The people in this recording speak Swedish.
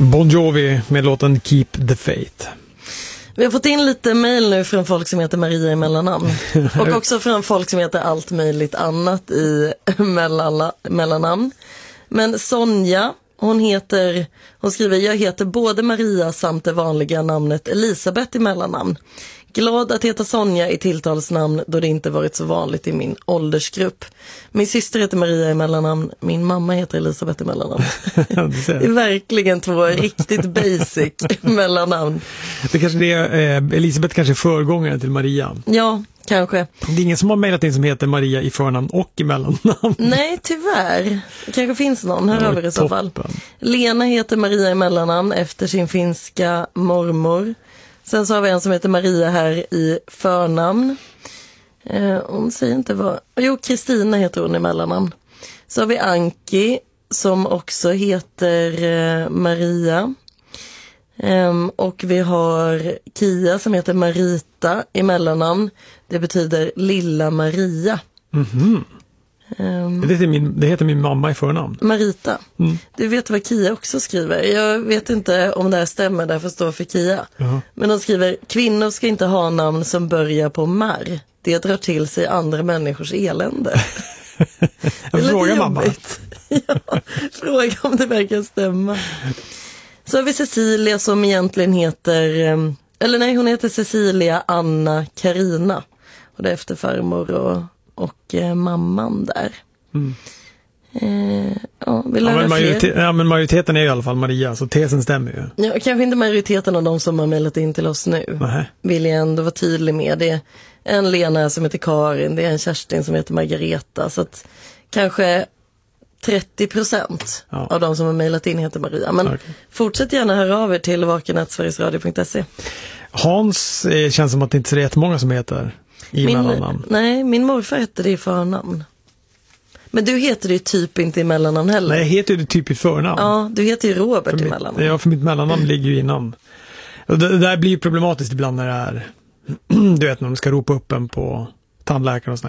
Bon Jovi med låten Keep the Faith. Vi har fått in lite mejl nu från folk som heter Maria i mellannamn. Och också från folk som heter allt möjligt annat i mellannamn. Men Sonja, hon skriver: jag heter både Maria samt det vanliga namnet Elisabeth i mellannamn. Glad att heta Sonja i tilltalsnamn då det inte varit så vanligt i min åldersgrupp. Min syster heter Maria i mellannamn, min mamma heter Elisabeth i mellannamn. Det är verkligen två riktigt basic mellannamn. Det kanske det är, Elisabeth kanske är föregångaren till Maria. Ja, kanske. Det är ingen som har mejlat in som heter Maria i förnamn och i mellannamn. Nej, tyvärr. Det kanske finns någon, här över i så fall. Lena heter Maria i mellannamn efter sin finska mormor. Sen så har vi en som heter Maria här i förnamn. Hon säger inte vad... Jo, Kristina heter hon i mellannamn. Så har vi Anki som också heter Maria. Och vi har Kia som heter Marita i mellannamn. Det betyder Lilla Maria. Mhm. Det heter min mamma i förnamn. Marita. Du vet vad Kia också skriver. Jag vet inte om det här stämmer, därför står för Kia. Men de skriver: kvinnor ska inte ha namn som börjar på mar. Det drar till sig andra människors elände. Fråga mamma. Ja, fråga om det verkar stämma. Så har vi Cecilia som egentligen heter... hon heter Cecilia Anna Karina. Och det är efter farmor och mamman där. Men majoriteten är i alla fall Maria, så tesen stämmer ju. Ja, kanske inte majoriteten av de som har mejlat in till oss nu. Vill jag ändå vara tydlig med. Det är en Lena som heter Karin, det är en Kerstin som heter Margareta. Så att kanske 30% av de som har mejlat in heter Maria. Men fortsätt gärna höra av er till vaken@sverigesradio.se. Hans känns som att det inte är så jättemånga som heter i mellannamn. Nej, min morfar hette det i förnamn. Men du heter det ju typ inte i mellannamn heller. Nej, jag heter det typ i förnamn. Ja, du heter ju Robert i mellannamn. Ja, för mitt mellannamn ligger ju innan. Och det där blir ju problematiskt ibland när det är du vet, när de ska ropa upp en på tandläkaren och såna